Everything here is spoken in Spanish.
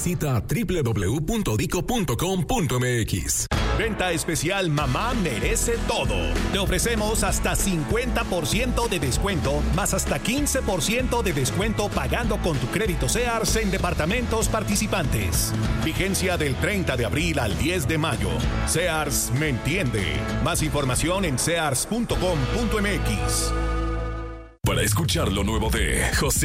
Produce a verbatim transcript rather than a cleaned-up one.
visita doble u doble u doble u punto dico punto com punto eme equis. Venta especial Mamá merece todo. Te ofrecemos hasta cincuenta por ciento de descuento, más hasta quince por ciento de descuento pagando con tu crédito Sears en departamentos participantes. Vigencia del treinta de abril al diez de mayo. Sears me entiende. Más información en sears punto com punto eme equis. Para escuchar lo nuevo de José